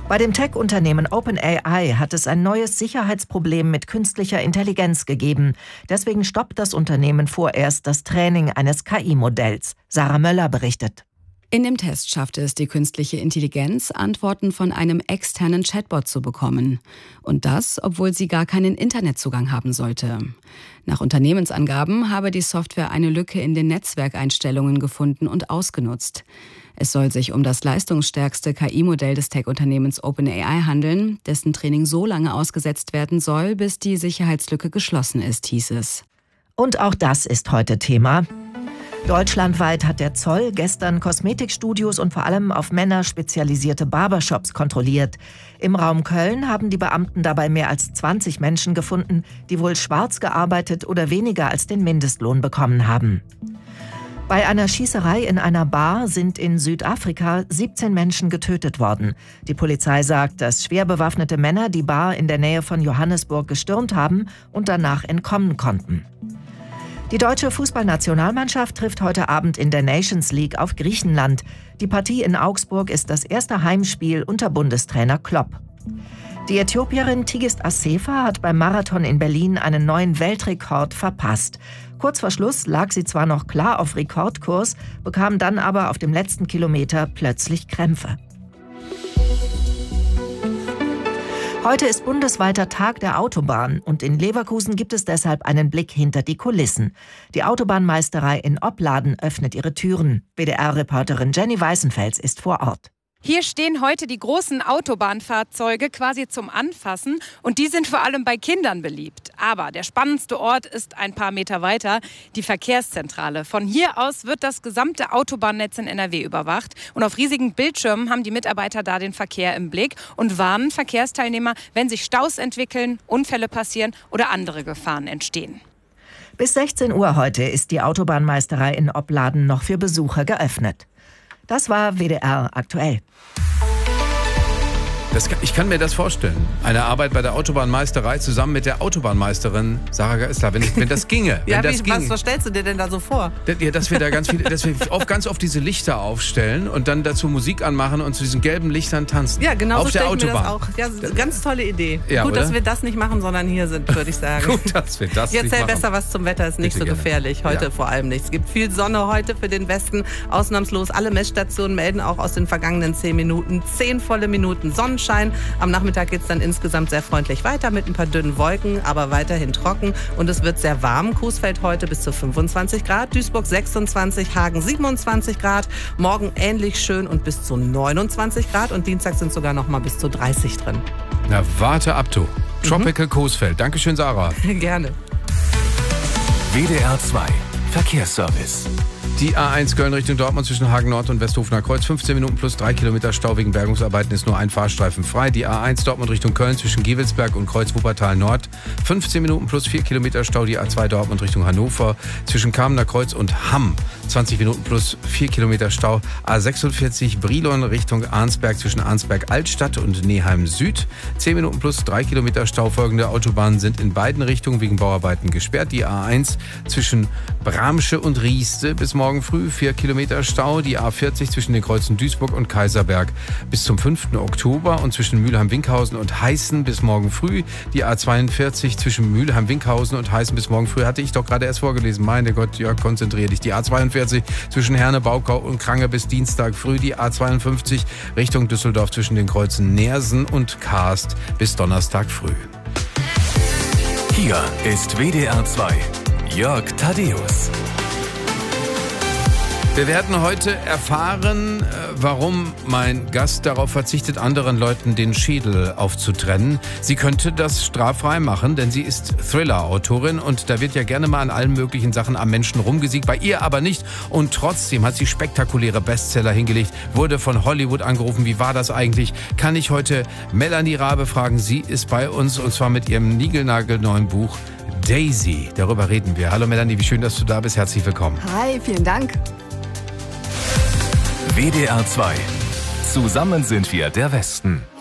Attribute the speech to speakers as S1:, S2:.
S1: Bei dem Tech-Unternehmen OpenAI hat es ein neues Sicherheitsproblem mit künstlicher Intelligenz gegeben. Deswegen stoppt das Unternehmen vorerst das Training eines KI-Modells. Sarah Möller berichtet.
S2: In dem Test schaffte es die künstliche Intelligenz, Antworten von einem externen Chatbot zu bekommen. Und das, obwohl sie gar keinen Internetzugang haben sollte. Nach Unternehmensangaben habe die Software eine Lücke in den Netzwerkeinstellungen gefunden und ausgenutzt. Es soll sich um das leistungsstärkste KI-Modell des Tech-Unternehmens OpenAI handeln, dessen Training so lange ausgesetzt werden soll, bis die Sicherheitslücke geschlossen ist, hieß es.
S1: Und auch das ist heute Thema. Deutschlandweit hat der Zoll gestern Kosmetikstudios und vor allem auf Männer spezialisierte Barbershops kontrolliert. Im Raum Köln haben die Beamten dabei mehr als 20 Menschen gefunden, die wohl schwarz gearbeitet oder weniger als den Mindestlohn bekommen haben. Bei einer Schießerei in einer Bar sind in Südafrika 17 Menschen getötet worden. Die Polizei sagt, dass schwer bewaffnete Männer die Bar in der Nähe von Johannesburg gestürmt haben und danach entkommen konnten. Die deutsche Fußballnationalmannschaft trifft heute Abend in der Nations League auf Griechenland. Die Partie in Augsburg ist das erste Heimspiel unter Bundestrainer Klopp. Die Äthiopierin Tigist Assefa hat beim Marathon in Berlin einen neuen Weltrekord verpasst. Kurz vor Schluss lag sie zwar noch klar auf Rekordkurs, bekam dann aber auf dem letzten Kilometer plötzlich Krämpfe. Heute ist bundesweiter Tag der Autobahn und in Leverkusen gibt es deshalb einen Blick hinter die Kulissen. Die Autobahnmeisterei in Opladen öffnet ihre Türen. WDR-Reporterin Jenny Weißenfels ist vor Ort.
S3: Hier stehen heute die großen Autobahnfahrzeuge quasi zum Anfassen und die sind vor allem bei Kindern beliebt. Aber der spannendste Ort ist ein paar Meter weiter, die Verkehrszentrale. Von hier aus wird das gesamte Autobahnnetz in NRW überwacht und auf riesigen Bildschirmen haben die Mitarbeiter da den Verkehr im Blick und warnen Verkehrsteilnehmer, wenn sich Staus entwickeln, Unfälle passieren oder andere Gefahren entstehen.
S1: Bis 16 Uhr heute ist die Autobahnmeisterei in Opladen noch für Besucher geöffnet. Das war WDR aktuell.
S4: Ich kann mir das vorstellen. Eine Arbeit bei der Autobahnmeisterei zusammen mit der Autobahnmeisterin Sarah Geisler, wenn das ginge.
S5: Was stellst du dir denn da so vor?
S4: Dass wir da ganz oft diese Lichter aufstellen und dann dazu Musik anmachen und zu diesen gelben Lichtern tanzen.
S5: Ja, genau
S4: auf
S5: so
S4: der
S5: stelle ich mir das
S4: Autobahn.
S5: auch. Ja, ganz tolle Idee.
S4: Ja,
S5: gut,
S4: oder?
S5: Dass wir das nicht machen, sondern hier sind, würde ich sagen.
S4: Gut, dass wir das
S5: Jetzt
S4: nicht machen.
S5: besser was zum Wetter, ist nicht
S4: Bitte
S5: so gefährlich. Heute
S4: Ja.
S5: vor allem nicht. Es gibt viel Sonne heute für den Westen. Ausnahmslos alle Messstationen melden auch aus den vergangenen 10 Minuten 10 volle Minuten Sonnenschein. Am Nachmittag geht es dann insgesamt sehr freundlich weiter mit ein paar dünnen Wolken, aber weiterhin trocken. Und es wird sehr warm. Coesfeld heute bis zu 25 Grad, Duisburg 26, Hagen 27 Grad. Morgen ähnlich schön und bis zu 29 Grad. Und Dienstag sind sogar noch mal bis zu 30 drin.
S4: Na, warte ab, du. Tropical Coesfeld. Dankeschön, Sarah.
S5: Gerne.
S6: WDR 2 Verkehrsservice.
S4: Die A1 Köln Richtung Dortmund zwischen Hagen Nord und Westhofener Kreuz. 15 Minuten plus 3 Kilometer Stau wegen Bergungsarbeiten, ist nur ein Fahrstreifen frei. Die A1 Dortmund Richtung Köln zwischen Gevelsberg und Kreuz Wuppertal Nord. 15 Minuten plus 4 Kilometer Stau. Die A2 Dortmund Richtung Hannover zwischen Kamener Kreuz und Hamm. 20 Minuten plus 4 Kilometer Stau. A46 Brilon Richtung Arnsberg zwischen Arnsberg Altstadt und Neheim Süd. 10 Minuten plus 3 Kilometer Stau. Folgende Autobahnen sind in beiden Richtungen wegen Bauarbeiten gesperrt. Die A1 zwischen Bramsche und Rieste bis morgen früh 4 Kilometer Stau. Die A40 zwischen den Kreuzen Duisburg und Kaiserberg bis zum 5. Oktober und zwischen Mülheim-Winkhausen und Heißen bis morgen früh. Die A42 zwischen Mülheim-Winkhausen und Heißen bis morgen früh hatte ich doch gerade erst vorgelesen. Meine Gott, Jörg, konzentrier dich. Die A42 zwischen Herne, Baukau und Krange bis Dienstag früh. Die A52 Richtung Düsseldorf zwischen den Kreuzen Neersen und Karst bis Donnerstag früh.
S6: Hier ist WDR 2 Jörg Thaddäus.
S4: Wir werden heute erfahren, warum mein Gast darauf verzichtet, anderen Leuten den Schädel aufzutrennen. Sie könnte das straffrei machen, denn sie ist Thriller-Autorin und da wird ja gerne mal an allen möglichen Sachen am Menschen rumgesiegt, bei ihr aber nicht. Und trotzdem hat sie spektakuläre Bestseller hingelegt, wurde von Hollywood angerufen. Wie war das eigentlich? Kann ich heute Melanie Rabe fragen? Sie ist bei uns und zwar mit ihrem niegelnagelneuen Buch Daisy. Darüber reden wir. Hallo Melanie, wie schön, dass du da bist. Herzlich willkommen.
S7: Hi, vielen Dank.
S6: WDR 2. Zusammen sind wir der Westen.